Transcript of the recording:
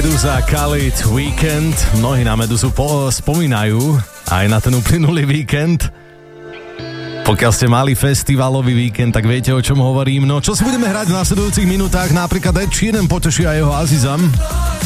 Meduza, Khalid, Weekend. Mnohí na Meduzu spomínajú aj na ten uplynulý víkend. Pokiaľ ste mali festivalový víkend, tak viete, o čom hovorím. No, čo si budeme hrať v nasledujúcich minútach? Napríklad Ed Sheeran poteší aj jeho Azizam.